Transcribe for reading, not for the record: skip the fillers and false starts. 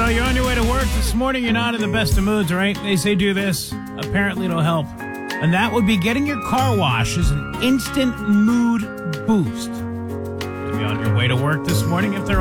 So you're on your way to work this morning, you're not in the best of moods, right? They say do this. Apparently it'll help. And that would be getting your car washed is an instant mood boost. You'll be on your way to work this morning if they're